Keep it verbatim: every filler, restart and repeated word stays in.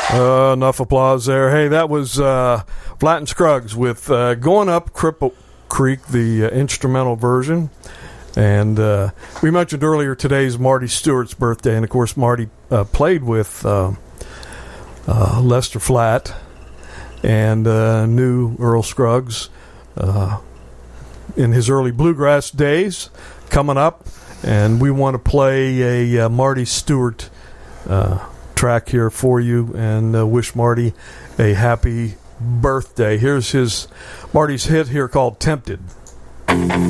Uh, enough applause there. Hey, that was uh, Flatt and Scruggs with uh, Going Up Cripple Creek, the uh, instrumental version. And uh, we mentioned earlier today's Marty Stewart's birthday. And, of course, Marty uh, played with uh, uh, Lester Flatt and uh, knew Earl Scruggs uh, in his early bluegrass days coming up. And we want to play a uh, Marty Stewart uh track here for you and uh, wish Marty a happy birthday. Here's his Marty's hit here called Tempted.